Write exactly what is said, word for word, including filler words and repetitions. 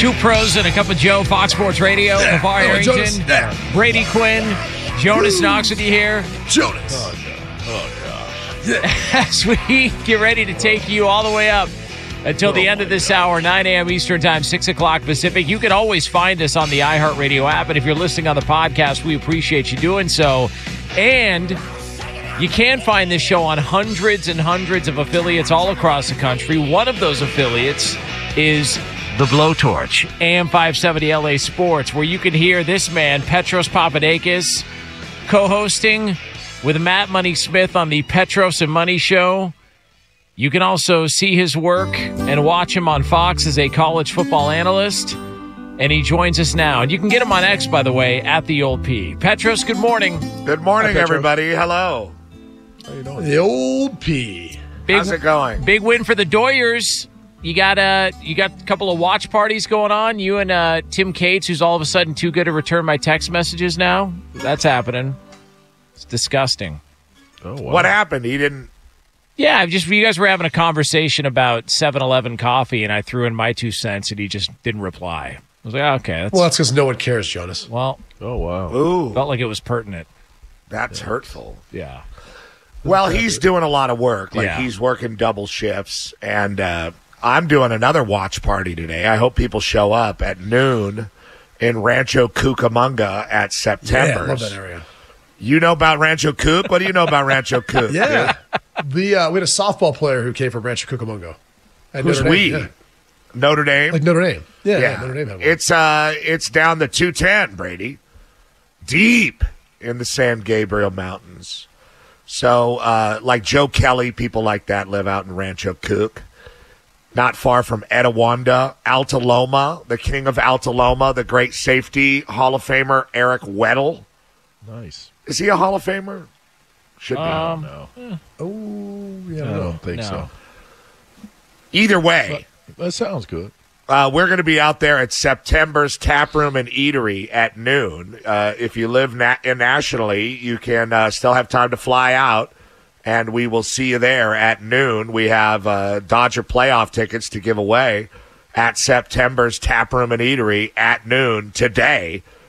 Two pros and a cup of Joe, Fox Sports Radio. Yeah. LeVar Oh, Arrington, Jonas. Yeah. Brady Quinn, Jonas Woo. Knox with you here. Jonas. Oh, no. Oh, As we get ready to take you all the way up until the Oh, end of my this God. hour, nine a.m. Eastern Time, six o'clock Pacific. You can always find us on the iHeartRadio app. And if you're listening on the podcast, we appreciate you doing so. And you can find this show on hundreds and hundreds of affiliates all across the country. One of those affiliates is The Blowtorch, A M five seventy L A Sports, where you can hear this man, Petros Papadakis, co-hosting with Matt Money Smith on the Petros and Money Show. You can also see his work and watch him on Fox as a college football analyst. And he joins us now. And you can get him on X, by the way, at the Old P. Petros, good morning. Good morning, Hi, Petros. everybody. Hello. How you doing? The old P. Big, How's it going? Big win for the Doyers. You got a you got a couple of watch parties going on. You and uh, Tim Cates, who's all of a sudden too good to return my text messages now. That's happening. It's disgusting. Oh, wow. What happened? He didn't. Yeah, I've just you guys were having a conversation about seven eleven coffee, and I threw in my two cents, and he just didn't reply. I was like, oh, okay, that's Well, that's because no one cares, Jonas. well, Oh, wow. Ooh, felt like it was pertinent. that's hurtful. Yeah. Well, he's doing a lot of work. Like Yeah. he's working double shifts, and uh, I'm doing another watch party today. I hope people show up at noon in Rancho Cucamonga at Yeah, September. I love that area. You know about Rancho Cuc? What do you know about Rancho Cuc? Yeah. the uh, we had a softball player who came from Rancho Cucamonga. At Who's Notre Dame, we? yeah. Notre Dame. Like Notre Dame. Yeah, yeah. Yeah, Notre Dame had one. it's uh, it's down the two ten, Brady, deep in the San Gabriel Mountains. So, uh, like Joe Kelly, people like that live out in Rancho Cuc, not far from Etiwanda, Altaloma, the king of Altaloma, the great safety Hall of Famer Eric Weddle. Nice. Is he a Hall of Famer? Should be. Um, No, oh, yeah. I I don't know. don't think No. so. Either way. That sounds good. Uh, we're going to be out there at September's Tap Room and Eatery at noon. Uh, if you live na- nationally, you can uh, still have time to fly out, and we will see you there at noon. We have uh, Dodger playoff tickets to give away at September's Tap Room and Eatery at noon today.